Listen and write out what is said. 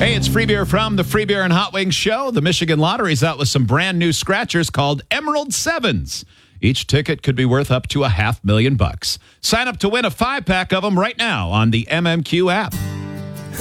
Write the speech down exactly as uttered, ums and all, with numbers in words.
Hey, it's Free Beer from the Free Beer and Hot Wings Show. The Michigan Lottery's out with some brand new scratchers called Emerald Sevens. Each ticket could be worth up to a half million bucks. Sign up to win a five-pack of them right now on the M M Q app.